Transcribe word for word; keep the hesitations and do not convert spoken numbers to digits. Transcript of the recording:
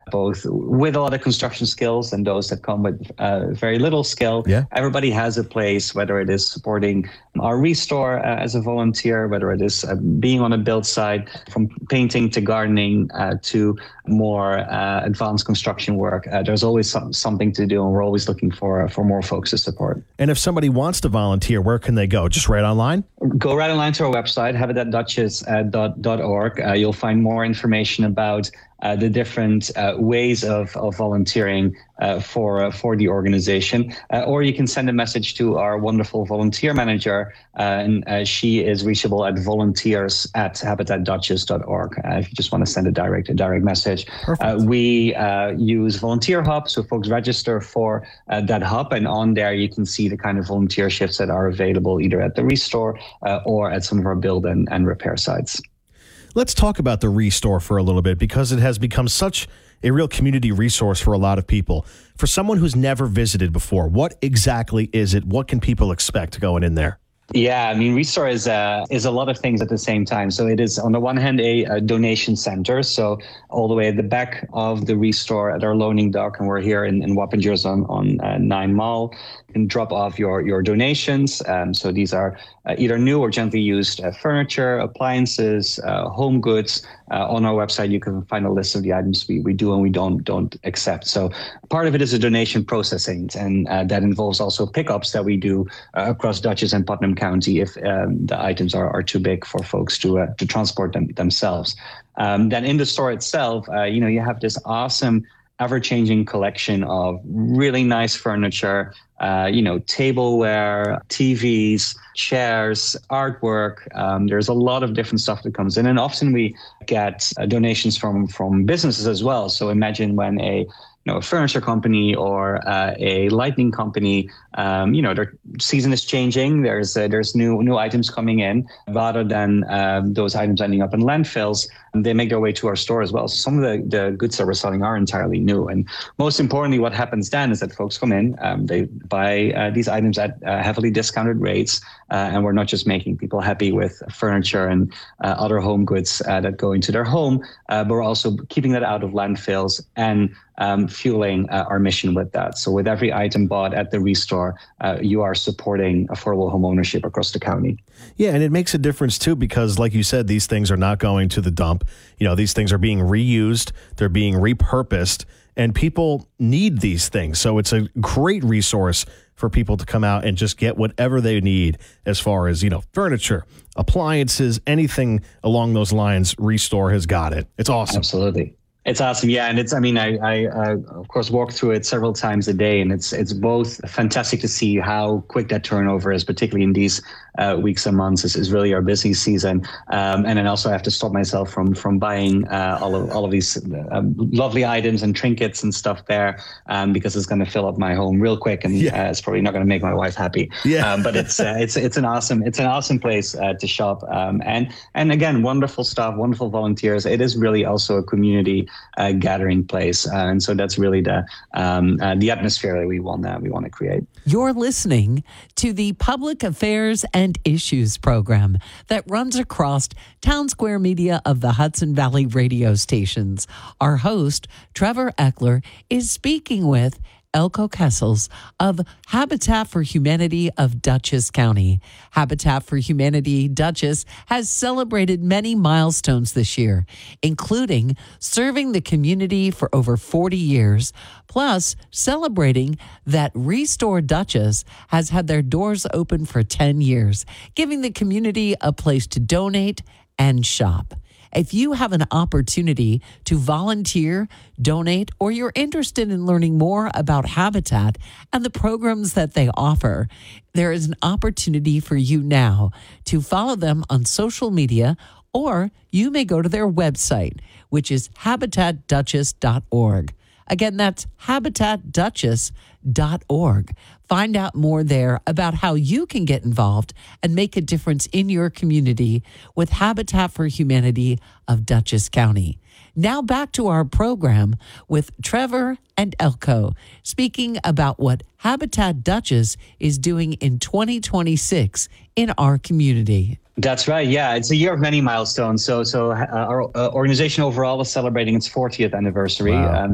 both with a lot of construction skills and those that come with uh, very little skill. Yeah. Everybody has a place, whether it is supporting our Restore uh, as a volunteer, whether it is uh, being on a build site, from painting to gardening uh, to more uh, advanced construction work. Uh, there's always some, something to do, and we're always looking for for more folks to support. And if somebody wants to volunteer, where can they go? Just right online? Go right online to our website, habitat dutchess dot org. Uh, you'll find more information about uh, the different uh, ways of, of volunteering uh, for uh, for the organization. Uh, or you can send a message to our wonderful volunteer manager, uh, and uh, she is reachable at volunteers at habitat dutchess dot org. Uh, if you just want to send a direct a direct message. Uh, we uh, use Volunteer Hub, so folks register for uh, that hub, and on there you can see the kind of volunteer shifts that are available either at the Restore uh, or at some of our build and, and repair sites. Let's talk about the Restore for a little bit, because it has become such a real community resource for a lot of people. For someone who's never visited before, what exactly is it? What can people expect going in there? Yeah, I mean, Restore is uh, is a lot of things at the same time. So it is, on the one hand, a, a donation center. So all the way at the back of the Restore at our loaning dock, and we're here in, in Wappingers on, on uh, nine Mall, you can drop off your, your donations. Um, so these are uh, either new or gently used uh, furniture, appliances, uh, home goods. Uh, on our website, you can find a list of the items we, we do and we don't don't accept. So part of it is a donation processing, and uh, that involves also pickups that we do uh, across Dutchess and Putnam County if um, the items are, are too big for folks to uh, to transport them themselves. Um, then in the store itself, uh, you know, you have this awesome ever-changing collection of really nice furniture, uh, you know, tableware, T Vs, chairs, artwork. Um, there's a lot of different stuff that comes in, and often we get uh, donations from from businesses as well. So imagine when a you know, a furniture company or uh, a lighting company, um, you know, their season is changing. There's uh, there's new new items coming in. Rather than um, those items ending up in landfills, they make their way to our store as well. So some of the, the goods that we're selling are entirely new. And most importantly, what happens then is that folks come in, um, they buy uh, these items at uh, heavily discounted rates, uh, and we're not just making people happy with furniture and uh, other home goods uh, that go into their home, uh, but we're also keeping that out of landfills and Um, fueling uh, our mission with that. So with every item bought at the Restore, uh, you are supporting affordable home ownership across the county. Yeah, and it makes a difference too, because like you said, these things are not going to the dump. You know, these things are being reused, they're being repurposed, and people need these things. So it's a great resource for people to come out and just get whatever they need as far as, you know, furniture, appliances, anything along those lines. Restore has got it. It's awesome. Absolutely. It's awesome, yeah, and it's. I mean, I, I uh, of course walk through it several times a day, and it's it's both fantastic to see how quick that turnover is, particularly in these uh, weeks and months. This is really our busy season, um, and then also I have to stop myself from from buying uh, all of all of these uh, lovely items and trinkets and stuff there, um, because it's going to fill up my home real quick, and yeah. uh, it's probably not going to make my wife happy. Yeah. Um, but it's uh, it's it's an awesome it's an awesome place uh, to shop, um, and and again, wonderful staff, wonderful volunteers. It is really also a community Uh, gathering place, uh, and so that's really the um, uh, the atmosphere that we want that we want to create. You're listening to the Public Affairs and Issues program that runs across Town Square Media of the Hudson Valley radio stations. Our host, Trevor Eckler, is speaking with Elko Kessels of Habitat for Humanity of Dutchess County. Habitat for Humanity Dutchess has celebrated many milestones this year, including serving the community for over forty years, plus celebrating that Restore Dutchess has had their doors open for ten years, giving the community a place to donate and shop. If you have an opportunity to volunteer, donate, or you're interested in learning more about Habitat and the programs that they offer, there is an opportunity for you now to follow them on social media, or you may go to their website, which is habitat dutchess dot org. Again, that's habitat dutchess dot org. Find out more there about how you can get involved and make a difference in your community with Habitat for Humanity of Dutchess County. Now back to our program with Trevor and Elko, speaking about what Habitat Dutchess is doing in twenty twenty-six in our community. That's right. Yeah, it's a year of many milestones. So, so uh, our uh, organization overall is celebrating its fortieth anniversary. Wow. Um,